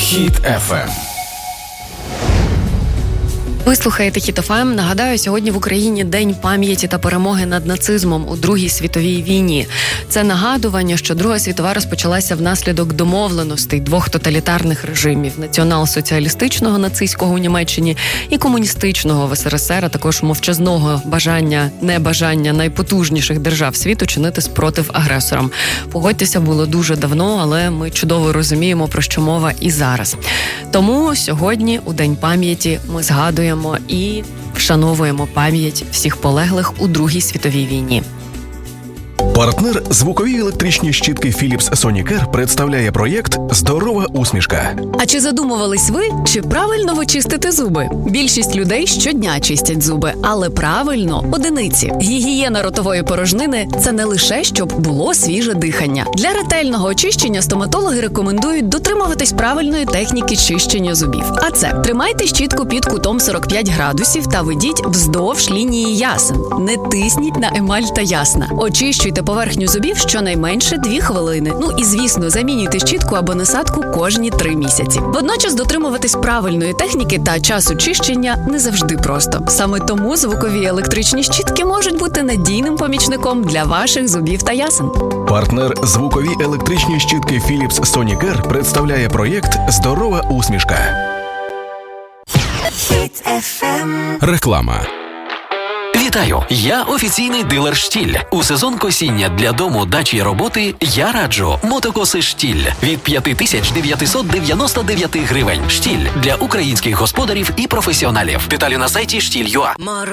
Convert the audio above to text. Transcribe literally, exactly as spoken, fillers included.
Хіт еф ем. Ви слухаєте Хіт еф ем. Нагадаю, сьогодні в Україні День пам'яті та перемоги над нацизмом у Другій світовій війні. Це нагадування, що Друга світова розпочалася внаслідок домовленостей двох тоталітарних режимів – націонал-соціалістичного нацистського у Німеччині і комуністичного в ес ер ес ер, а також мовчазного бажання, небажання найпотужніших держав світу чинити спротив агресорам. Погодьтеся, було дуже давно, але ми чудово розуміємо, про що мова і зараз. Тому сьогодні, у День пам'яті, ми згадуємо і вшановуємо пам'ять всіх полеглих у Другій світовій війні. Партнер звукові електричні щітки Philips Sonicare представляє проєкт «Здорова усмішка». А чи задумувались ви, чи правильно ви чистите зуби? Більшість людей щодня чистять зуби, але правильно – одиниці. Гігієна ротової порожнини – це не лише, щоб було свіже дихання. Для ретельного очищення стоматологи рекомендують дотримуватись правильної техніки чищення зубів. А це – тримайте щітку під кутом сорок п'ять градусів та ведіть вздовж лінії ясен. Не тисніть на емаль та ясна. Очищуйте поверхню зубів щонайменше дві хвилини. Ну і, звісно, замінюйте щітку або насадку кожні три місяці. Водночас дотримуватись правильної техніки та часу чищення не завжди просто. Саме тому звукові електричні щітки можуть бути надійним помічником для ваших зубів та ясен. Партнер звукові електричні щітки Philips Sonicare представляє проєкт «Здорова усмішка». Реклама. Вітаю! Я офіційний дилер «Штіль». У сезон косіння для дому, дачі й роботи я раджу мотокоси «Штіль» від п'ять тисяч дев'ятсот дев'яносто дев'ять гривень. «Штіль» для українських господарів і професіоналів. Деталі на сайті штіль крапка ю а.